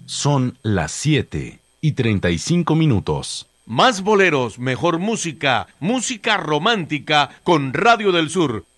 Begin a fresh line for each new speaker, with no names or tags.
Son las 7:35.
Más boleros, mejor música, música romántica con Radio del Sur